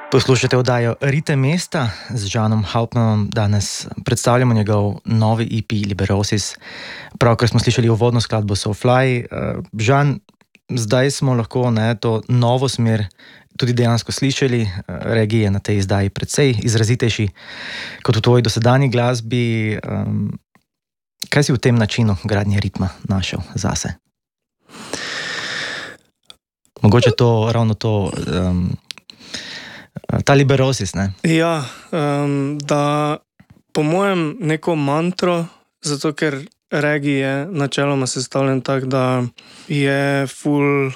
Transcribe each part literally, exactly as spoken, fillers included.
Poslušate oddajo Ritem mesta z Žanom Hauptmannom. Danes predstavljamo njegov novi E P Liberosis. Pravkar smo slišali uvodno skladbo Soulfly. Žan, zdaj smo lahko ne, to novo smer tudi dejansko slišali. Reggae je na tej izdaji precej izrazitejši kot v tvoji dosedanji glasbi. Kaj si v tem načinu gradnje ritma našel zase? Mogoče to, ravno to... Um, Ta Liberosis, ne? Ja, um, da po mojem neko mantro, zato ker reggae je načeloma sestavljen tak, da je ful,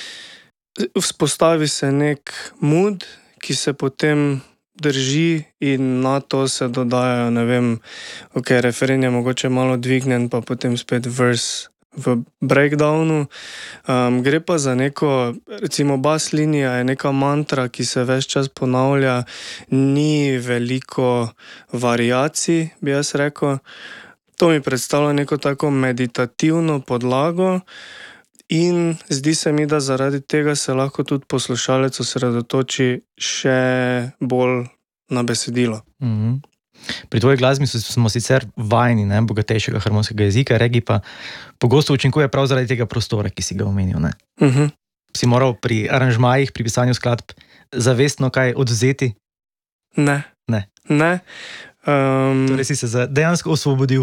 vzpostavi se nek mood, ki se potem drži in na to se dodajajo, ne vem, ok, refren je mogoče malo dvignen, pa potem spet verse v breakdownu. Um, gre pa za neko, recimo bas linija je neka mantra, ki se ves čas ponavlja, ni veliko variacij, bi jaz rekel. To mi predstavlja neko tako meditativno podlago in zdi se mi, da zaradi tega se lahko tudi poslušalec osredotoči še bolj na besedilo. Mhm. Pri tvoji glasbi smo sicer vajeni ne, bogatejšega harmonskega jezika, reggae pa pogosto učinkuje prav zaradi tega prostora, ki si ga omenil. Ne? Uh-huh. Si moral pri aranžmajih, pri pisanju skladb zavestno kaj odvzeti? Ne. Ne. Ne. Um, torej si se dejansko osvobodil?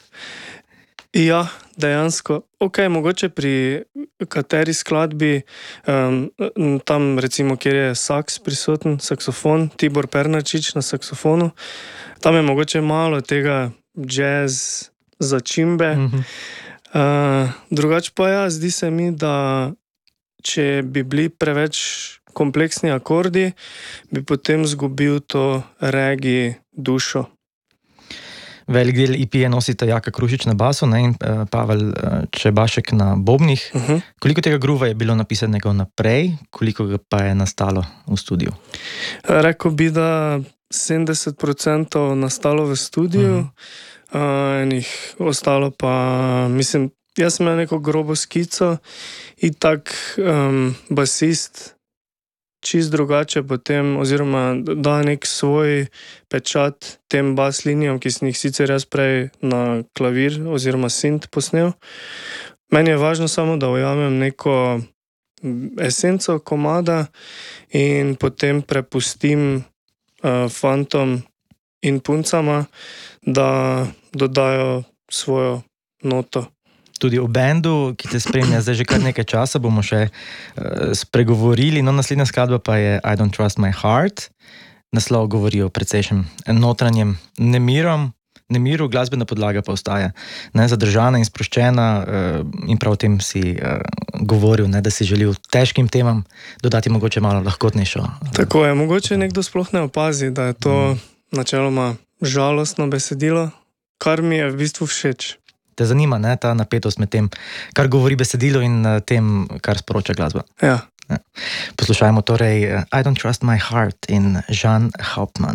Ja, dejansko. Ok, mogoče pri kateri skladbi, um, tam recimo, kjer je saks prisoten, saksofon, Tibor Pernačič na saksofonu, tam je mogoče malo tega jazz začimbe. Mm-hmm. Uh, drugače pa ja, zdi se mi, da če bi bili preveč kompleksni akordi, bi potem zgubil to reggae dušo. Velik del E P je nosita Jaka Krušič na basu, ne, in uh, Pavel uh, Čebašek na bobnih. Uh-huh. Koliko tega groova je bilo napisanega naprej, koliko ga pa je nastalo v studiu? Rekel bi, da sedemdeset procentov nastalo v studiu, uh-huh. uh, enih ostalo pa, mislim, jaz sem imel neko grobo skico in tak um, basist čist drugače potem, oziroma da nek svoj pečat tem bas linijam, ki sem jih sicer jaz prej na klavir oziroma synth posnel. Meni je važno samo, da ujamem neko esenco komada in potem prepustim uh, fantom in puncama, da dodajo svojo noto. Tudi o bendu, ki te spremlja zdaj že kar nekaj časa, bomo še uh, spregovorili. No, naslednja skladba pa je I Don't Trust My Heart. Naslov govori o precejšnjem notranjem nemirom, nemiru, glasbena podlaga pa ostaja ne, zadržana in sproščena uh, in prav o tem si uh, govoril, ne, da si želel težkim temam dodati mogoče malo lahkotnejšo. Tako je, mogoče nekdo sploh ne opazi, da je to mm. načeloma žalostno besedilo, kar mi je v bistvu všeč. Te zanima, ne, ta napetost med tem, kar govori besedilo in tem, kar sporoča glasba. Ja. Ja. Poslušajmo torej I Don't Trust My Heart in Žan Hauptmann.